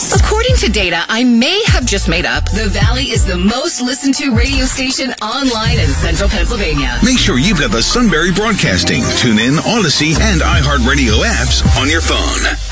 According to data I may have just made up, The Valley is the most listened to radio station online in central Pennsylvania. Make sure you've got the Sunbury Broadcasting, TuneIn, Odyssey, and iHeartRadio apps on your phone.